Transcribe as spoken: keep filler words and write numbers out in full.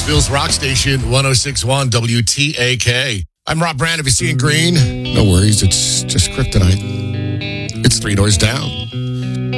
Nashville's rock station, one oh six point one W T A K. I'm Rob Brand. If you're seeing green, no worries. It's just kryptonite. It's Three Doors Down.